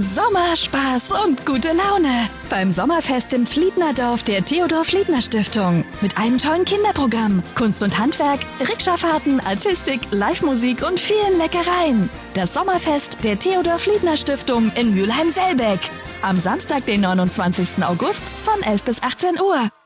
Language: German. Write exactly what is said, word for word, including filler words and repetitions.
Sommer, Spaß und gute Laune beim Sommerfest im Fliednerdorf der Theodor-Fliedner-Stiftung. Mit einem tollen Kinderprogramm, Kunst und Handwerk, Rikscha-Fahrten, Artistik, Live-Musik und vielen Leckereien. Das Sommerfest der Theodor-Fliedner-Stiftung in Mülheim-Selbeck. Am Samstag, den neunundzwanzigsten August von elf bis achtzehn Uhr.